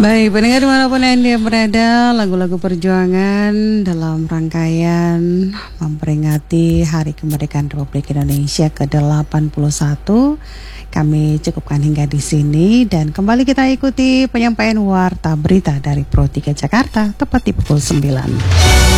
Baik, pendengar dimanapun Anda berada, lagu-lagu perjuangan dalam rangkaian memperingati Hari Kemerdekaan Republik Indonesia ke-81. Kami cukupkan hingga di sini dan kembali kita ikuti penyampaian warta berita dari Pro 3 Jakarta tepat di pukul 9.